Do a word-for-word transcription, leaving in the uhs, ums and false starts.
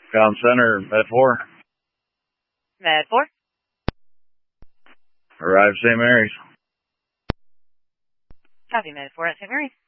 Com Center, Med four. Med four. Arrive Saint Mary's. Copy, Med four at Saint Mary's.